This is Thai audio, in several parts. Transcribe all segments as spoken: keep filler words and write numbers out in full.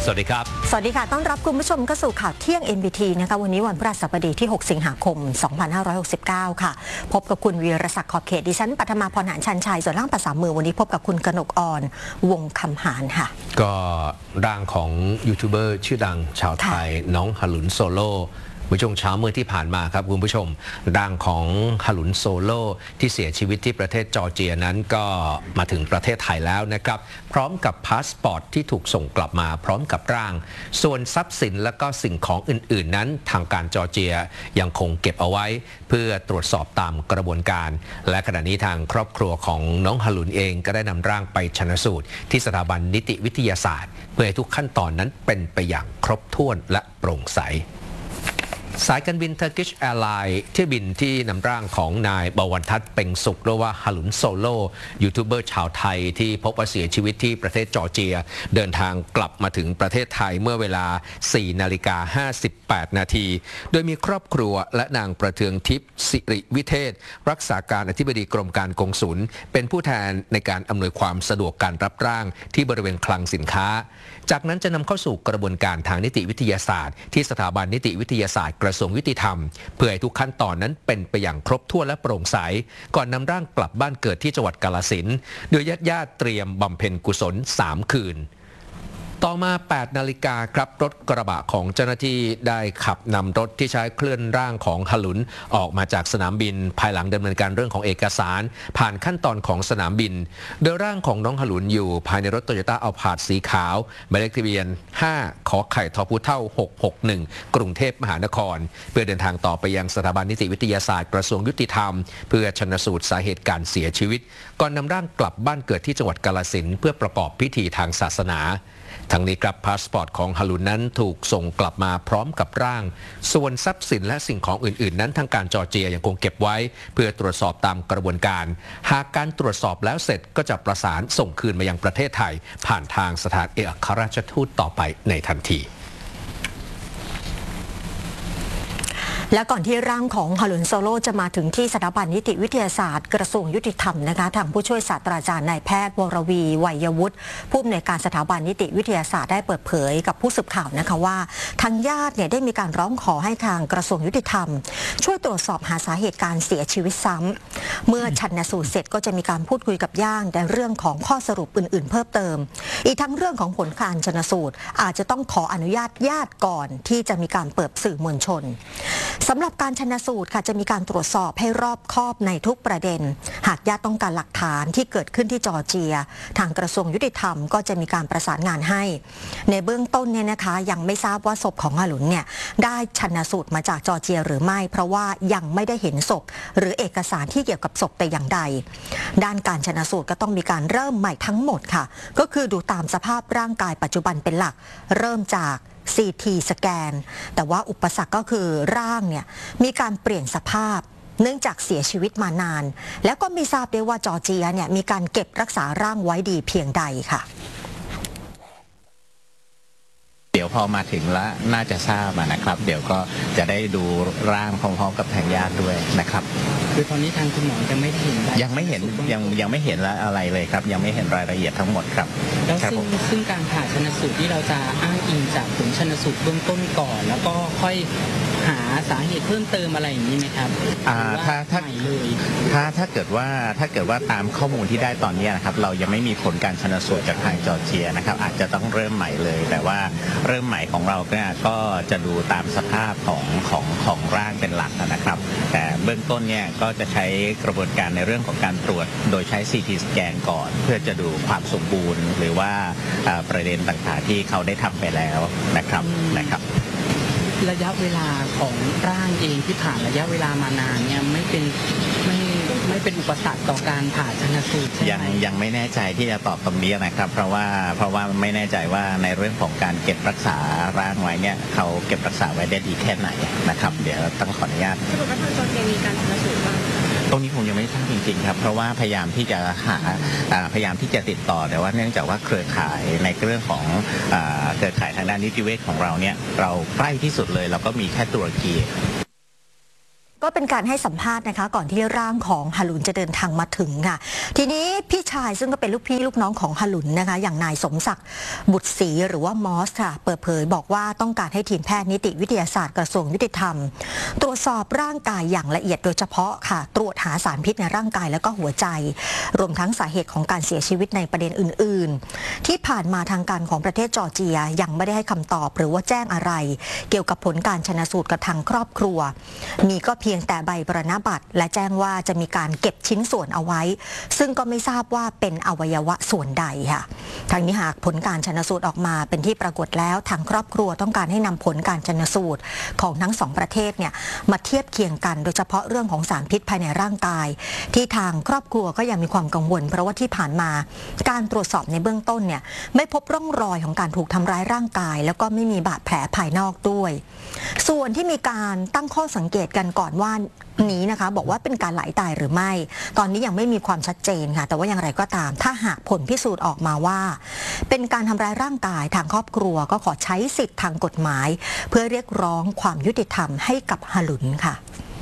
สวัสดีครับสวัสดีค่ะต้อนรับคุณผู้ชมเข้าสู่ข่าวเที่ยง เอ็น บี ที นะคะวันนี้วันพฤหัสบดีที่หกสิงหาคมสองพันห้าร้อยหกสิบเก้าค่ะพบกับคุณวีรศักดิ์ขอบเขตดิฉันปัทมาพรหานชันชัยส่วนร่างภาษามือวันนี้พบกับคุณกนกอ่อนวงคำหานค่ะก็ร่างของยูทูบเบอร์ชื่อดังชาวไทยน้องฮาลุนโซโล่เมื่อช่วงเช้าเมื่อที่ผ่านมาครับคุณผู้ชมร่างของฮาลุนโซโล่ที่เสียชีวิตที่ประเทศจอร์เจียนั้นก็มาถึงประเทศไทยแล้วนะครับพร้อมกับพาสปอร์ตที่ถูกส่งกลับมาพร้อมกับร่างส่วนทรัพย์สินและก็สิ่งของอื่นๆนั้นทางการจอร์เจียยังคงเก็บเอาไว้เพื่อตรวจสอบตามกระบวนการและขณะนี้ทางครอบครัวของน้องฮาลุนเองก็ได้นำร่างไปชันสูตรที่สถาบันนิติวิทยาศาสตร์เพื่อให้ทุกขั้นตอนนั้นเป็นไปอย่างครบถ้วนและโปร่งใสสายการบิน Turkish Airlines เที่ยวบินที่นำร่างของนายบวรทัศน์เป่งสุขหรือว่าฮาลุนโซโล่ยูทูบเบอร์ชาวไทยที่พบว่าเสียชีวิตที่ประเทศจอร์เจียเดินทางกลับมาถึงประเทศไทยเมื่อเวลา สี่นาฬิกาห้าสิบแปดนาทีโดยมีครอบครัวและนางประเทืองทิพย์สิริวิเทศรักษาการอธิบดีกรมการกงสุลเป็นผู้แทนในการอำนวยความสะดวกการรับร่างที่บริเวณคลังสินค้าจากนั้นจะนำเข้าสู่กระบวนการทางนิติวิทยาศาสตร์ที่สถาบันนิติวิทยาศาสตร์กระทรวงยุติธรรมเพื่อให้ทุกขั้นตอนนั้นเป็นไปอย่างครบถ้วนและโปร่งใสก่อนนำร่างกลับบ้านเกิดที่จังหวัดกาฬสินธุ์โดยญาติๆเตรียมบำเพ็ญกุศลสามคืนต่อมา แปดนาฬิกาครับรถกระบะของเจ้าหน้าที่ได้ขับนำรถที่ใช้เคลื่อนร่างของฮาลุนออกมาจากสนามบินภายหลังดำเนินการเรื่องของเอกสารผ่านขั้นตอนของสนามบินโดยร่างของน้องฮาลุนอยู่ภายในรถโตโยต้าอัลพาร์ดสีขาวหมายเลขทะเบียนห้าขอไข่ทอพูเท่าหกหกหนึ่งกรุงเทพมหานครเพื่อเดินทางต่อไปยังสถาบันนิติวิทยาศาสตร์กระทรวงยุติธรรมเพื่อชันสูตรสาเหตุการเสียชีวิตก่อนนำร่างกลับบ้านเกิดที่จังหวัดกาฬสินธุ์เพื่อประกอบพิธีทางศาสนาทั้งนี้ครับพาสปอร์ตของฮาลุนนั้นถูกส่งกลับมาพร้อมกับร่างส่วนทรัพย์สินและสิ่งของอื่นๆนั้นทางการจอร์เจียยังคงเก็บไว้เพื่อตรวจสอบตามกระบวนการหากการตรวจสอบแล้วเสร็จก็จะประสานส่งคืนมายังประเทศไทยผ่านทางสถานเอกอัครราชทูตต่อไปในทันทีและก่อนที่ร่างของฮาลุนโซโล่จะมาถึงที่สถาบันนิติวิทยาศาสตร์กระทรวงยุติธรรมนะคะทางผู้ช่วยศาสตราจารย์นายแพทย์วรวีไวยวุฒิผู้อำนวยการสถาบันนิติวิทยาศาสตร์ได้เปิดเผยกับผู้สื่อข่าวนะคะว่าทางญาติเนี่ยได้มีการร้องขอให้ทางกระทรวงยุติธรรมช่วยตรวจสอบหาสาเหตุการเสียชีวิตซ้ำเมื่อชันสูตรเสร็จก็จะมีการพูดคุยกับญาติในเรื่องของข้อสรุปอื่นๆเพิ่มเติมอีกทั้งเรื่องของผลการชันสูตรอาจจะต้องขออนุญาตญาติก่อนที่จะมีการเปิดสื่อมวลชนสำหรับการชันสูตรค่ะจะมีการตรวจสอบให้รอบคอบในทุกประเด็นหากญาติต้องการหลักฐานที่เกิดขึ้นที่จอร์เจียทางกระทรวงยุติธรรมก็จะมีการประสานงานให้ในเบื้องต้นเนี่ยนะคะยังไม่ทราบว่าศพของฮาลุนเนี่ยได้ชันสูตรมาจากจอร์เจียหรือไม่เพราะว่ายังไม่ได้เห็นศพหรือเอกสารที่เกี่ยวกับศพแต่อย่างใดด้านการชันสูตรก็ต้องมีการเริ่มใหม่ทั้งหมดค่ะก็คือดูตามสภาพร่างกายปัจจุบันเป็นหลักเริ่มจาก ซี ที สแกนแต่ว่าอุปสรรคก็คือร่างเนี่ยมีการเปลี่ยนสภาพเนื่องจากเสียชีวิตมานานแล้วก็ไม่ทราบด้วยว่าจอร์เจียเนี่ยมีการเก็บรักษาร่างไว้ดีเพียงใดค่ะเดี๋ยวพอมาถึงแล้วน่าจะทราบนะครับเดี๋ยวก็จะได้ดูร่างพร้อมๆกับทางญาติด้วยนะครับคือตอนนี้ทางคุณหมอยังไม่เห็นยังไม่เห็นยังยังไม่เห็นอะไรเลยครับยังไม่เห็นรายละเอียดทั้งหมดครับแล้วซึ่งซึ่งการผ่าชันสูตรที่เราจะอ้างอิงจากผลชันสูตรเบื้องต้นก่อนแล้วก็ค่อยหาสาเหตุเพิ่มเติมอะไรอย่างนี้ไหมครับอ่าถ้าถ้าถ้าถ้าเกิดว่าถ้าเกิดว่าตามข้อมูลที่ได้ตอนนี้นะครับเรายังไม่มีผลการชันสูตรจากทางจอร์เจียนะครับอาจจะต้องเริ่มใหม่เลยแต่ว่าเริ่มใหม่ของเราเนี่ยก็จะดูตามสภาพของของของร่างเป็นหลักนะครับแต่เบื้องต้นเนี่ยก็จะใช้กระบวนการในเรื่องของการตรวจโดยใช้ ซี ที สแกนก่อนเพื่อจะดูความสมบูรณ์หรือว่าประเด็นต่างๆที่เขาได้ทำไปแล้วนะครับนะครับระยะเวลาของร่างเองที่ผ่านระยะเวลามานานเนี่ยไม่เป็นไม่ไม่เป็นอุปสรรคต่อการผ่าชันสูตรยังยังไม่แน่ใจที่จะตอบตรงนี้นะครับเพราะว่าเพราะว่าไม่แน่ใจว่าในเรื่องของการเก็บรักษาร่างไว้เนี่ยเขาเก็บรักษาไว้ได้ดีแค่ไหนนะครับเดี๋ยวต้องขออนุญาตสรุปว่าทางจอร์เจียมีการชันสูตรบ้างตรงนี้ผมยังไม่ทราบจริงๆครับเพราะว่าพยายามที่จะหาพยายามที่จะติดต่อแต่ว่าเนื่องจากว่าเครือข่ายในเรื่องของเครือข่ายทางด้านนิติเวชของเราเนี่ยเราใกล้ที่สุดเลยเราก็มีแค่ตุรกีก็เป็นการให้สัมภาษณ์นะคะก่อนที่ร่างของฮารุนจะเดินทางมาถึงค่ะทีนี้พี่ชายซึ่งก็เป็นลูกพี่ลูกน้องของฮารุนนะคะอย่างนายสมศักดิ์บุตรศรีหรือว่ามอสค่ะเปิดเผยบอกว่าต้องการให้ทีมแพทย์นิติวิทยาศาสตร์กระทรวงยุติธรรมตรวจสอบร่างกายอย่างละเอียดโดยเฉพาะค่ะตรวจหาสารพิษในร่างกายแล้วก็หัวใจรวมทั้งสาเหตุของการเสียชีวิตในประเด็นอื่นๆที่ผ่านมาทางการของประเทศจอร์เจียยังไม่ได้ให้คำตอบหรือว่าแจ้งอะไรเกี่ยวกับผลการชันสูตรกับทางครอบครัวมีก็เพียงแต่ใบมรณบัตรและแจ้งว่าจะมีการเก็บชิ้นส่วนเอาไว้ซึ่งก็ไม่ทราบว่าเป็นอวัยวะส่วนใดค่ะทางนี้หากผลการชันสูตรออกมาเป็นที่ปรากฏแล้วทางครอบครัวต้องการให้นำผลการชันสูตรของทั้งสองประเทศเนี่ยมาเทียบเคียงกันโดยเฉพาะเรื่องของสารพิษภายในร่างกายที่ทางครอบครัวก็ยังมีความกังวลเพราะว่าที่ผ่านมาการตรวจสอบในเบื้องต้นเนี่ยไม่พบร่องรอยของการถูกทำร้ายร่างกายแล้วก็ไม่มีบาดแผลภายนอกด้วยส่วนที่มีการตั้งข้อสังเกตกันก่อนว่านี้นะคะบอกว่าเป็นการไหลตายหรือไม่ตอนนี้ยังไม่มีความชัดเจนค่ะแต่ว่าอย่างไรก็ตามถ้าหากผลพิสูจน์ออกมาว่าเป็นการทำร้ายร่างกายทางครอบครัวก็ขอใช้สิทธิ์ทางกฎหมายเพื่อเรียกร้องความยุติธรรมให้กับฮารุนค่ะ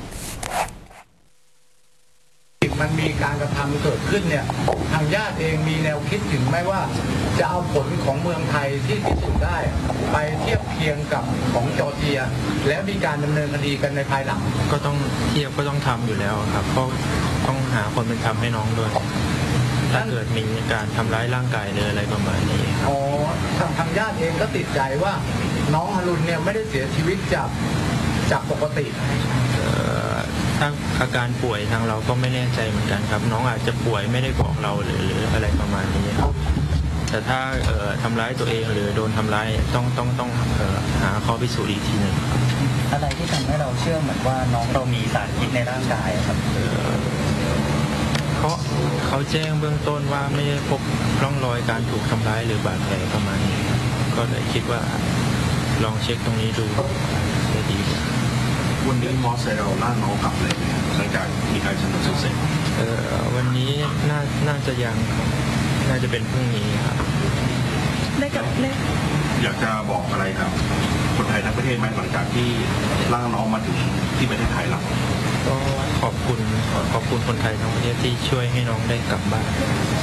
มันมีการกระทำเกิดขึ้นเนี่ยทางญาติเองมีแนวคิดถึงไหมว่าจะเอาผลของเมืองไทยที่พิสูจน์ได้ไปเทียบเคียงกับของจอร์เจียแล้วมีการดำเนินคดีกันในภายหลังก็ต้องเทียบก็ต้องทำอยู่แล้วครับเพราะต้องหาคนเป็นธรรมให้น้องด้วยถ้าเกิดมีการทำร้ายร่างกายหรืออะไรประมาณนี้อ๋อทางทางญาติเองก็ติดใจว่าน้องฮารุนเนี่ยไม่ได้เสียชีวิตจากจากปกติถ้าอาการป่วยทางเราก็ไม่แน่ใจเหมือนกันครับน้องอาจจะป่วยไม่ได้บอกเราหรือหรืออะไรประมาณนี้ครับแต่ถ้าเอ่อทำร้ายตัวเองหรือโดนทำร้ายต้องต้องต้องเอ่อหาข้อพิสูจน์อีกทีหนึ่งอะไรที่ทำให้เราเชื่อเหมือนว่าน้องเรามีสารพิษในร่างกายครับเพราะเขาแจ้งเบื้องต้นว่าไม่ได้พบร่องรอยการถูกทำร้ายหรือบาดแผลประมาณนี้ก็เลยคิดว่าลองเช็คตรงนี้ดูจะดีกว่าวันนี้มอสเซลล่าน้องกลับเลยหลังจากมีการชันสูตรเสร็จเอ่อวันนี้น่าน่าจะยังน่าจะเป็นพรุ่งนี้ครับได้กับได้อยากจะบอกอะไรครับคนไทยทั้งประเทศไหมหลังจากที่ล่าน้องมาถึงที่ประเทศไทยแล้วก็ขอบคุณขอบคุณคนไทยทั้งประเทศที่ช่วยให้น้องได้กลับบ้าน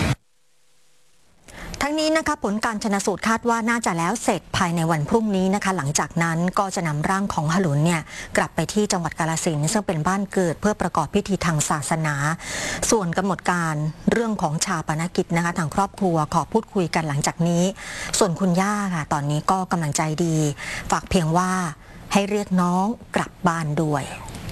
ทั้งนี้นะคะผลการชันสูตรคาดว่าน่าจะแล้วเสร็จภายในวันพรุ่งนี้นะคะหลังจากนั้นก็จะนำร่างของฮารุนเนี่ยกลับไปที่จังหวัดกาฬสินธุ์ซึ่งเป็นบ้านเกิดเพื่อประกอบพิธีทางศาสนาส่วนกำหนดการเรื่องของชาปนกิจนะคะทางครอบครัวขอพูดคุยกันหลังจากนี้ส่วนคุณย่าค่ะตอนนี้ก็กำลังใจดีฝากเพียงว่าให้เรียกน้องกลับบ้านด้วย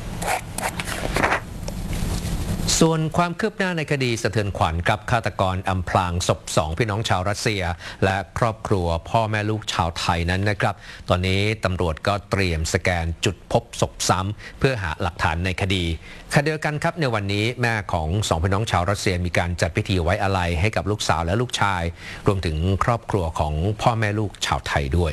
ส่วนความคืบหน้าในคดีสะเทือนขวัญกับฆาตกรอำพรางศพสองพี่น้องชาวรัสเซียและครอบครัวพ่อแม่ลูกชาวไทยนั้นนะครับตอนนี้ตำรวจก็เตรียมสแกนจุดพบศพซ้ำเพื่อหาหลักฐานในคดีขณะเดียวกันครับในวันนี้แม่ของสองพี่น้องชาวรัสเซียมีการจัดพิธีไว้อาลัยให้กับลูกสาวและลูกชายรวมถึงครอบครัวของพ่อแม่ลูกชาวไทยด้วย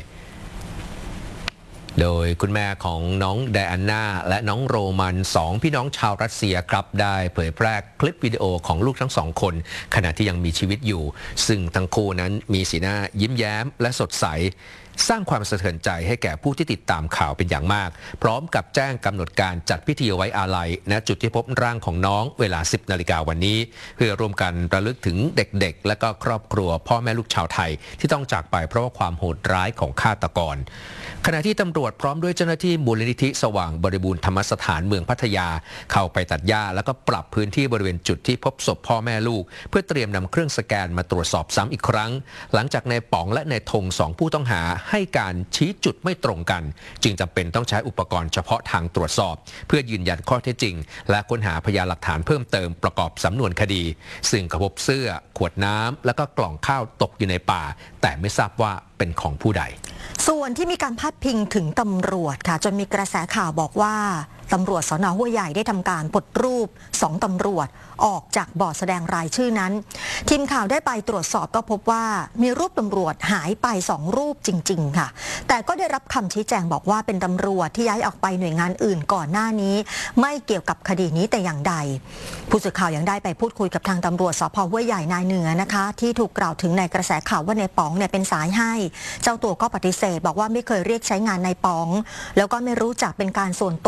โดยคุณแม่ของน้องไดอาน่าและน้องโรมันสองพี่น้องชาวรัสเซียครับได้เผยแพร่คลิปวิดีโอของลูกทั้งสองคนขณะที่ยังมีชีวิตอยู่ซึ่งทั้งคู่นั้นมีสีหน้ายิ้มแย้มและสดใสสร้างความสะเทือนใจให้แก่ผู้ที่ติดตามข่าวเป็นอย่างมากพร้อมกับแจ้งกำหนดการจัดพิธีไว้อาลัยณจุดที่พบร่างของน้องเวลา สิบนาฬิกาวันนี้เพื่อร่วมกันระลึกถึงเด็กๆและก็ครอบครัวพ่อแม่ลูกชาวไทยที่ต้องจากไปเพราะว่าความโหดร้ายของฆาตกรขณะที่ตำรวจพร้อมด้วยเจ้าหน้าที่มูลนิธิสว่างบริบูรณ์ธรรมสถานเมืองพัทยาเข้าไปตัดหญ้าแล้วก็ปรับพื้นที่บริเวณจุดที่พบศพพ่อแม่ลูกเพื่อเตรียมนำเครื่องสแกนมาตรวจสอบซ้ำอีกครั้งหลังจากนายป๋องและนายธงสองผู้ต้องหาให้การชี้จุดไม่ตรงกันจึงจำเป็นต้องใช้อุปกรณ์เฉพาะทางตรวจสอบเพื่อยืนยันข้อเท็จจริงและค้นหาพยานหลักฐานเพิ่มเติมประกอบสำนวนคดีซึ่งพบเสื้อขวดน้ำและก็กล่องข้าวตกอยู่ในป่าแต่ไม่ทราบว่าเป็นของผู้ใดส่วนที่มีการพาดพิงถึงตำรวจค่ะจนมีกระแสข่าวบอกว่าตำรวจสน.ห้วยใหญ่ได้ทำการปลดรูปสองตำรวจออกจากบอร์ดแสดงรายชื่อนั้นทีมข่าวได้ไปตรวจสอบก็พบว่ามีรูปตำรวจหายไปสองรูปจริงๆค่ะแต่ก็ได้รับคำชี้แจงบอกว่าเป็นตำรวจที่ย้ายออกไปหน่วยงานอื่นก่อนหน้านี้ไม่เกี่ยวกับคดีนี้แต่อย่างใดผู้สื่อข่าวยังได้ไปพูดคุยกับทางตำรวจสภ.ห้วยใหญ่นายเหนือนะคะที่ถูกกล่าวถึงในกระแสข่าวว่านายป๋องเนี่ยเป็นสายให้เจ้าตัวก็ปฏิเสธบอกว่าไม่เคยเรียกใช้งานนายป๋องแล้วก็ไม่รู้จักเป็นการส่วนตัวค่ะ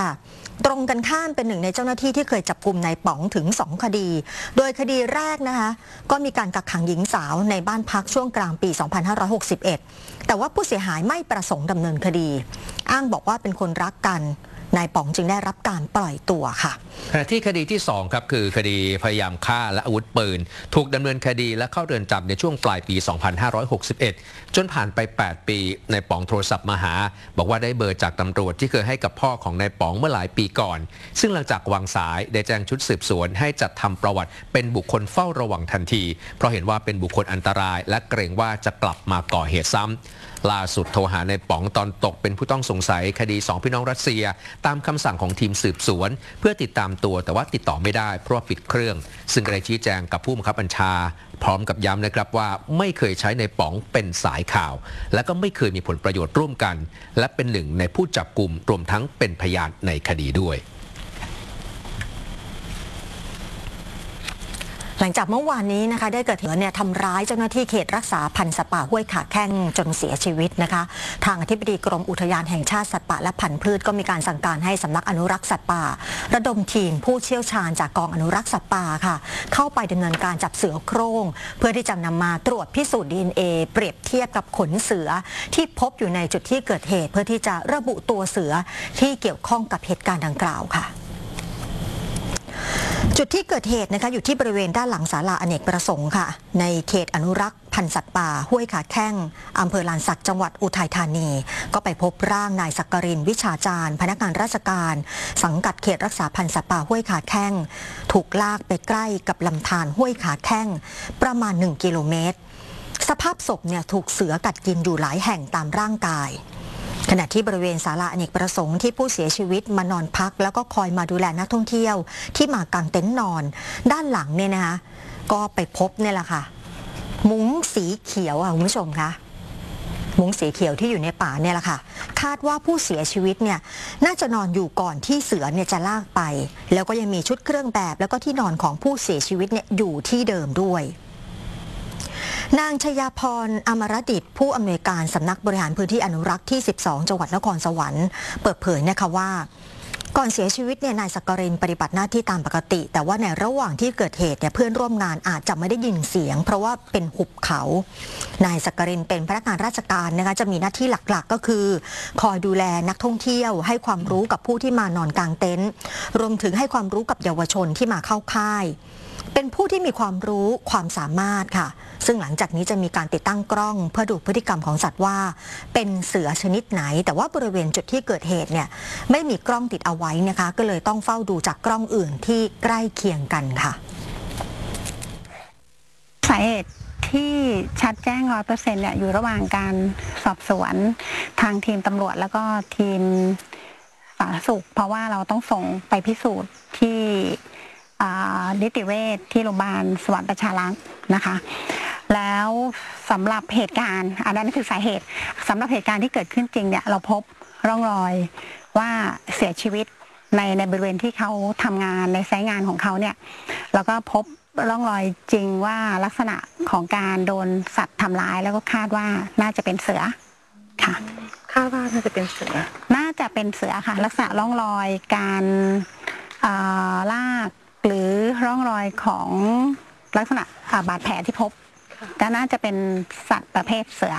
ค่ะตรงกันข้ามเป็นหนึ่งในเจ้าหน้าที่ที่เคยจับกุมนายป๋องถึงสองคดีโดยคดีแรกนะคะก็มีการกักขังหญิงสาวในบ้านพักช่วงกลางปี สองพันห้าร้อยหกสิบเอ็ด แต่ว่าผู้เสียหายไม่ประสงค์ดำเนินคดีอ้างบอกว่าเป็นคนรักกันนายป๋องจึงได้รับการปล่อยตัวค่ะขณะที่คดีที่สองครับคือคดีพยายามฆ่าและอาวุธปืนถูกดำเนินคดีและเข้าเรือนจำในช่วงปลายปี สองพันห้าร้อยหกสิบเอ็ด จนผ่านไป แปด ปีนายป๋องโทรศัพท์มาหาบอกว่าได้เบอร์จากตำรวจที่เคยให้กับพ่อของนายป๋องเมื่อหลายปีก่อนซึ่งหลังจากวางสายได้แจ้งชุดสืบสวนให้จัดทำประวัติเป็นบุคคลเฝ้าระวังทันทีเพราะเห็นว่าเป็นบุคคลอันตรายและเกรงว่าจะกลับมาก่อเหตุซ้ำล่าสุดโทรหานายป๋องตอนตกเป็นผู้ต้องสงสัยคดีสองพี่น้องรัสเซียตามคำสั่งของทีมสืบสวนเพื่อติดตามตัวแต่ว่าติดต่อไม่ได้เพราะว่าปิดเครื่องซึ่งได้ชี้แจงกับผู้บังคับบัญชาพร้อมกับย้ำนะครับว่าไม่เคยใช้นายป๋องเป็นสายข่าวและก็ไม่เคยมีผลประโยชน์ร่วมกันและเป็นหนึ่งในผู้จับกุมรวมทั้งเป็นพยานในคดีด้วยหลังจากเมื่อวานนี้นะคะได้เกิดเหตุเนี่ยทำร้ายเจ้าหน้าที่เขตรักษาพันธุ์สัตว์ป่าห้วยขาแข้งจนเสียชีวิตนะคะทางอธิบดีกรมอุทยานแห่งชาติสัตว์ป่าและพันธุ์พืชก็มีการสั่งการให้สำนักอนุรักษ์สัตว์ป่าระดมทีมผู้เชี่ยวชาญจากกองอนุรักษ์สัตว์ป่าค่ะเข้าไปดำเนินการจับเสือโคร่งเพื่อที่จะนำมาตรวจพิสูจน์ ดี เอ็น เอ เปรียบเทียบกับขนเสือที่พบอยู่ในจุดที่เกิดเหตุเพื่อที่จะระบุตัวเสือที่เกี่ยวข้องกับเหตุการณ์ดังกล่าวค่ะจุดที่เกิดเหตุนะคะอยู่ที่บริเวณด้านหลังศาลาอเนกประสงค์ค่ะในเขตอนุรักษ์พันธุ์สัตว์ป่าห้วยขาแข้งอำเภอลานสักจังหวัดอุทัยธานีก็ไปพบร่างนายสักกรินวิชาจารย์พนักงานราชการสังกัดเขตรักษาพันธุ์สัตว์ป่าห้วยขาแข้งถูกลากไปใกล้กับลำธารห้วยขาแข้งประมาณหนึ่งกิโลเมตรสภาพศพเนี่ยถูกเสือกัดกินอยู่หลายแห่งตามร่างกายขณะที่บริเวณศาลาอเนกประสงค์ที่ผู้เสียชีวิตมานอนพักแล้วก็คอยมาดูแลนักท่องเที่ยวที่มากางเต็นท์นอนด้านหลังเนี่ยนะคะก็ไปพบเนี่ยแหละค่ะมุ้งสีเขียวอ่ะคุณผู้ชมคะมุ้งสีเขียวที่อยู่ในป่าเนี่ยแหละค่ะคาดว่าผู้เสียชีวิตเนี่ยน่าจะนอนอยู่ก่อนที่เสือเนี่ยจะลากไปแล้วก็ยังมีชุดเครื่องแบบแล้วก็ที่นอนของผู้เสียชีวิตเนี่ยอยู่ที่เดิมด้วยนางชยาพรอมรดิษฐ์ผู้อำนวยการสำนักบริหารพื้นที่อนุรักษ์ที่สิบสองจังหวัดนครสวรรค์เปิดเผยนะคะว่าก่อนเสียชีวิตเนี่ยนายสักกรินปฏิบัติหน้าที่ตามปกติแต่ว่าในระหว่างที่เกิดเหตุเนี่ยเพื่อนร่วมงานอาจจะไม่ได้ยินเสียงเพราะว่าเป็นหุบเขานายสักกรินเป็นพนักงานราชการนะคะจะมีหน้าที่หลักๆก็คือคอยดูแลนักท่องเที่ยวให้ความรู้กับผู้ที่มานอนกลางเต็นท์รวมถึงให้ความรู้กับเยาวชนที่มาเข้าค่ายเป็นผู้ที่มีความรู้ความสามารถค่ะซึ่งหลังจากนี้จะมีการติดตั้งกล้องเพื่อดูพฤติกรรมของสัตว์ว่าเป็นเสือชนิดไหนแต่ว่าบริเวณจุดที่เกิดเหตุเนี่ยไม่มีกล้องติดเอาไว้นะคะก็เลยต้องเฝ้าดูจากกล้องอื่นที่ใกล้เคียงกันค่ะสาเหตุที่ชัดแจ้งร้อยเปอร์เซ็นต์เนี่ยอยู่ระหว่างการสอบสวนทางทีมตำรวจแล้วก็ทีมสาธารณสุขเพราะว่าเราต้องส่งไปพิสูจน์ที่นิติเวชที่โรงพยาบาลสวรรค์ประชารักษ์นะคะแล้วสำหรับเหตุการณ์อันนั้นคือสาเหตุสำหรับเหตุการณ์ที่เกิดขึ้นจริงเนี่ยเราพบร่องรอยว่าเสียชีวิตในในบริเวณที่เขาทำงานในไซต์งานของเขาเนี่ยแล้วก็พบร่องรอยจริงว่าลักษณะของการโดนสัตว์ทำร้ายแล้วก็คาดว่าน่าจะเป็นเสือค่ะคาดว่าน่าจะเป็นเสือน่าจะเป็นเสือค่ะลักษณะร่องรอยการลากหรือร่องรอยของลักษณะบาดแผลที่พบก็น่าจะเป็นสัตว์ประเภทเสื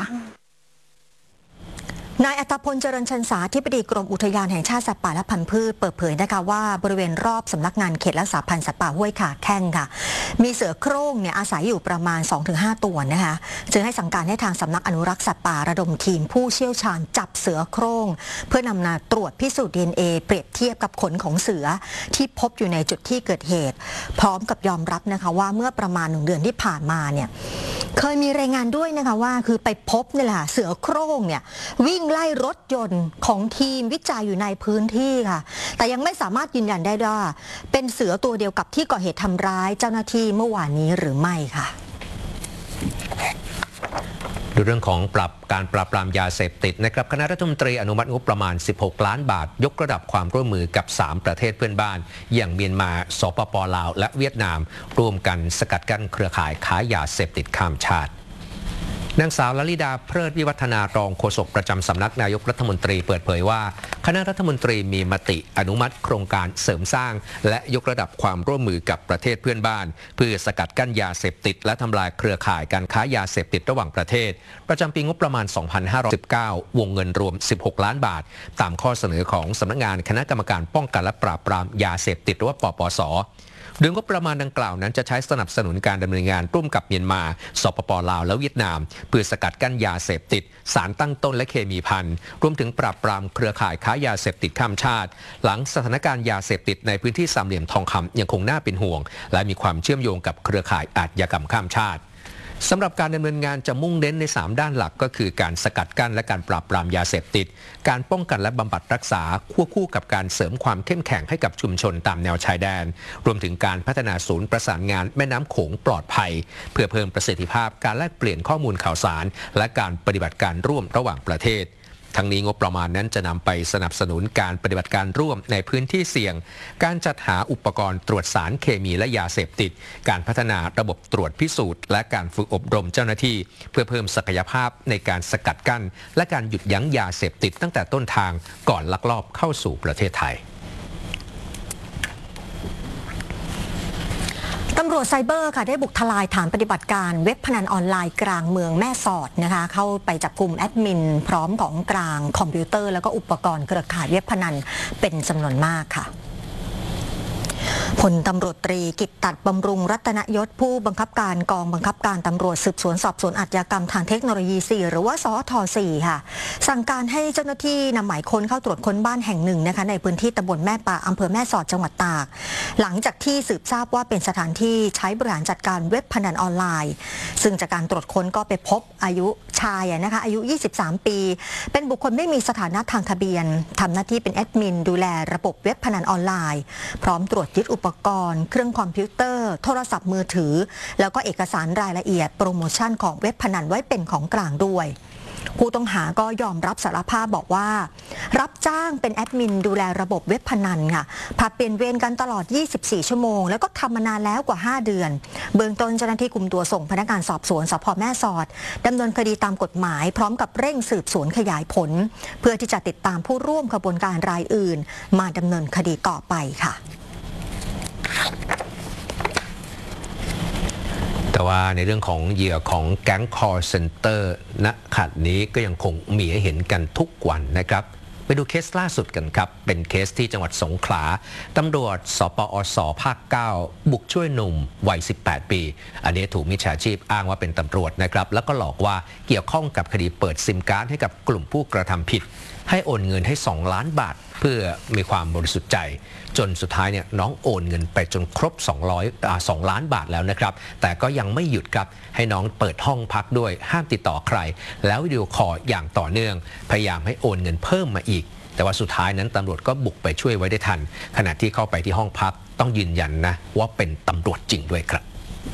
อนายอัตพลเจริญชันษาอธิบดีกรมอุทยานแห่งชาติสัตว์ป่าและพันธุ์พืชเปิดเผยนะคะว่าบริเวณรอบสำนักงานเขตรักษาพันธุ์สัตว์ป่าห้วยขาแข้งค่ะมีเสือโคร่งเนี่ยอาศัยอยู่ประมาณ สองถึงห้า ตัวนะคะจึงให้สั่งการให้ทางสำนักอนุรักษ์สัตว์ป่าระดมทีมผู้เชี่ยวชาญจับเสือโคร่งเพื่อนำมาตรวจพิสูจน์ ดี เอ็น เอ เปรียบเทียบกับขนของเสือที่พบอยู่ในจุดที่เกิดเหตุพร้อมกับยอมรับนะคะว่าเมื่อประมาณหนึ่งเดือนที่ผ่านมาเนี่ยเคยมีรายงานด้วยนะคะว่าคือไปพบนี่แหละเสือโคร่งเนี่ยวิ่งไล่รถยนต์ของทีมวิจัยอยู่ในพื้นที่ค่ะแต่ยังไม่สามารถยืนยันได้ว่าเป็นเสือตัวเดียวกับที่ก่อเหตุทำร้ายเจ้าหน้าที่เมื่อวานนี้หรือไม่ค่ะดูเรื่องของปรับการปราบปรามยาเสพติดนะครับคณะรัฐมนตรีอนุมัติงบประมาณสิบหกล้านบาทยกระดับความร่วมมือกับสามประเทศเพื่อนบ้านอย่างเมียนมาสปป.ลาวและเวียดนามร่วมกันสกัดกั้นเครือข่ายค้ายาเสพติดข้ามชาตินางสาวลลิดาเพลิดวิวัฒนารองโฆษกประจำสำนักนายกรัฐมนตรีเปิดเผยว่าคณะรัฐมนตรีมีมติอนุมัติโครงการเสริมสร้างและยกระดับความร่วมมือกับประเทศเพื่อนบ้านเพื่อสกัดกั้นยาเสพติดและทำลายเครือข่ายการค้ายาเสพติดระหว่างประเทศประจำปีงบประมาณ สองพันห้าร้อยสิบเก้า วงเงินรวม สิบหก ล้านบาทตามข้อเสนอของสำนักงานคณะกรรมการป้องกันและปราบปรามยาเสพติดหรือว่าปปส.โดยงบประมาณดังกล่าวนั้นจะใช้สนับสนุนการดำเนินงานร่วมกับเมียนมาสปป.ลาวและเวียดนามเพื่อสกัดกั้นยาเสพติดสารตั้งต้นและเคมีภัณฑ์รวมถึงปราบปรามเครือข่ายค้ายาเสพติดข้ามชาติหลังสถานการณ์ยาเสพติดในพื้นที่สามเหลี่ยมทองคำยังคงน่าเป็นห่วงและมีความเชื่อมโยงกับเครือข่ายอาชญากรรมข้ามชาติสำหรับการดำเนินงานจะมุ่งเน้นในสามด้านหลักก็คือการสกัดกั้นและการปราบปรามยาเสพติดการป้องกันและบำบัดรักษาควบคู่กับการเสริมความเข้มแข็งให้กับชุมชนตามแนวชายแดนรวมถึงการพัฒนาศูนย์ประสานงานแม่น้ำโขงปลอดภัยเพื่อเพิ่มประสิทธิภาพการแลกเปลี่ยนข้อมูลข่าวสารและการปฏิบัติการร่วมระหว่างประเทศทั้งนี้งบประมาณนั้นจะนำไปสนับสนุนการปฏิบัติการร่วมในพื้นที่เสี่ยงการจัดหาอุปกรณ์ตรวจสารเคมีและยาเสพติดการพัฒนาระบบตรวจพิสูจน์และการฝึกอบรมเจ้าหน้าที่เพื่อเพิ่มศักยภาพในการสกัดกั้นและการหยุดยั้งยาเสพติดตั้งแต่ต้นทางก่อนลักลอบเข้าสู่ประเทศไทยตำรวจไซเบอร์ค่ะได้บุกทลายฐานปฏิบัติการเว็บพนันออนไลน์กลางเมืองแม่สอดนะคะเข้าไปจับกลุ่มแอดมินพร้อมของกลางคอมพิวเตอร์แล้วก็อุปกรณ์เครือข่ายเว็บพนันเป็นจำนวนมากค่ะพลตำรวจตรีกิตติบำรุงรัตนยศผู้บังคับการกองบังคับการตำรวจสืบสวนสอบสวนอาชญากรรมทางเทคโนโลยีสี่หรือว่าสอทสี่ค่ะสั่งการให้เจ้าหน้าที่นำหมายค้นเข้าตรวจค้นบ้านแห่งหนึ่งนะคะในพื้นที่ตำบลแม่ป่าอำเภอแม่สอดจังหวัดตากหลังจากที่สืบทราบว่าเป็นสถานที่ใช้บริหารจัดการเว็บพนันออนไลน์ซึ่งจากการตรวจค้นก็ไปพบอายุชายนะคะอายุยี่สิบสามปีเป็นบุคคลไม่มีสถานะทางทะเบียนทำหน้าที่เป็นแอดมินดูแลระบบเว็บพนันออนไลน์พร้อมตรวจยึดอุปกรณ์เครื่องคอมพิวเตอร์โทรศัพท์มือถือแล้วก็เอกสารรายละเอียดโปรโมชั่นของเว็บพนันไว้เป็นของกลางด้วยผู้ต้องหาก็ยอมรับสารภาพบอกว่ารับจ้างเป็นแอดมินดูแลระบบเว็บพนันค่ะผลัดเปลี่ยนเวรกันตลอดยี่สิบสี่ชั่วโมงแล้วก็ทำมานานแล้วกว่าห้าเดือนเบื้องต้นเจ้าหน้าที่คุมตัวส่งพนักงานสอบสวนสภ.แม่สอดดำเนินคดีตามกฎหมายพร้อมกับเร่งสืบสวนขยายผลเพื่อที่จะติดตามผู้ร่วมขบวนการรายอื่นมาดำเนินคดีต่อไปค่ะแต่ว่าในเรื่องของเหยื่อของแก๊ง call center ณ ขณะนี้ก็ยังคงมีให้เห็นกันทุกวันนะครับไปดูเคสล่าสุดกันครับเป็นเคสที่จังหวัดสงขลาตำรวจสปอสภาคเก้าบุกช่วยหนุ่มวัยสิบแปดปีอันนี้ถูกมิจฉาชีพอ้างว่าเป็นตำรวจนะครับแล้วก็หลอกว่าเกี่ยวข้องกับคดีเปิดซิมการ์ดให้กับกลุ่มผู้กระทำผิดให้โอนเงินให้สองล้านบาทเพื่อมีความบริสุทธิ์ใจจนสุดท้ายเนี่ยน้องโอนเงินไปจนครบสองร้อยอ่าสองล้านบาทแล้วนะครับแต่ก็ยังไม่หยุดครับให้น้องเปิดห้องพักด้วยห้ามติดต่อใครแล้ววิดีโอคอลอย่างต่อเนื่องพยายามให้โอนเงินเพิ่มมาอีกแต่ว่าสุดท้ายนั้นตำรวจก็บุกไปช่วยไว้ได้ทันขณะที่เข้าไปที่ห้องพักต้องยืนยันนะว่าเป็นตำรวจจริงด้วยครับ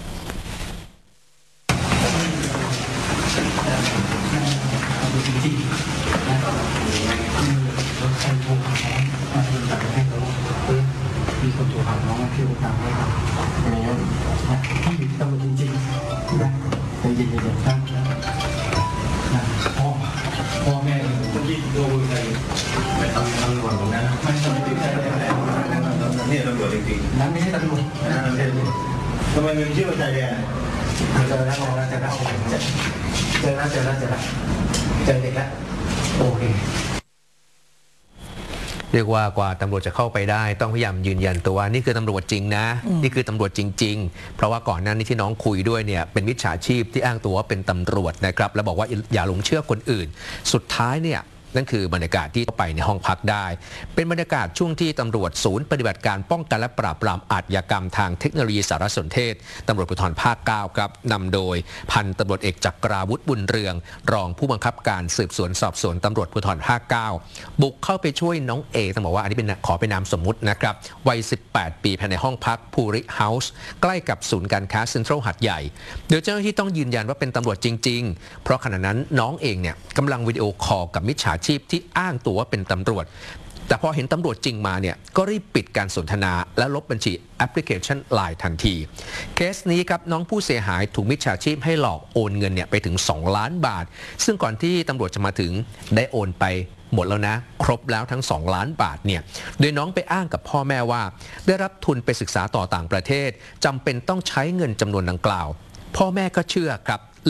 มีคนโทรหาน้องพี่โอกาสให้อะไรเงี้ยพี่อยู่ที่ตำรวจจริงๆนะจริงๆจริงๆครับนะพ่อพ่อแม่ผมที่โดนใครไปทำตำรวจตรงนั้นไม่ใช่ไม่ใช่นี่ตำรวจจริงๆนั้นไม่ใช่ตำรวจนั่นไม่ใช่ทำไมมึงชื่อว่าใจแดงเจอแล้วเจอแล้วเจอแล้วเจอแล้วเจอแล้วเจอเด็กแล้วโอเคเรียกว่ากว่าตำรวจจะเข้าไปได้ต้องพยายามยืนยันตัวว่านี่คือตำรวจจริงนะนี่คือตำรวจจริงๆเพราะว่าก่อนหน้านี้ที่น้องคุยด้วยเนี่ยเป็นมิจฉาชีพที่อ้างตัวว่าเป็นตำรวจนะครับแล้วบอกว่าอย่าหลงเชื่อคนอื่นสุดท้ายเนี่ยนั่นคือบรรยากาศที่เข้าไปในห้องพักได้เป็นบรรยากาศช่วงที่ตำรวจศูนย์ปฏิบัติการป้องกันและปราบปรามอาชญากรรมทางเทคโนโลยีสารสนเทศตำรวจภูธรภาคเก้าครับนำโดยพันตำรวจเอกจักราวุฒิบุญเรืองรองผู้บังคับการสืบสวนสอบสวนตำรวจภูธรภาคเก้าบุกเข้าไปช่วยน้องเอต้องบอกว่าอันนี้เป็นขอเป็นนามสมมุตินะครับวัยสิบแปดปีภายในห้องพักภูริเฮาส์ใกล้กับศูนย์การค้าเซ็นทรัลหาดใหญ่โดยเจ้าหน้าที่ต้องยืนยันว่าเป็นตำรวจจริงๆเพราะขณะนั้นน้องเองเนี่ยกำลังวิดีโอคอลกับมิจฉาชีพที่อ้างตัวว่าเป็นตำรวจแต่พอเห็นตำรวจจริงมาเนี่ยก็รีบปิดการสนทนาและลบบัญชีแอปพลิเคชัน ไลน์ ทันทีเคสนี้ครับน้องผู้เสียหายถูกมิจฉาชีพให้หลอกโอนเงินเนี่ยไปถึงสองล้านบาทซึ่งก่อนที่ตำรวจจะมาถึงได้โอนไปหมดแล้วนะครบแล้วทั้งสองล้านบาทเนี่ยโดยน้องไปอ้างกับพ่อแม่ว่าได้รับทุนไปศึกษาต่อต่างประเทศจำเป็นต้องใช้เงินจำนวนดังกล่าวพ่อแม่ก็เชื่อครับ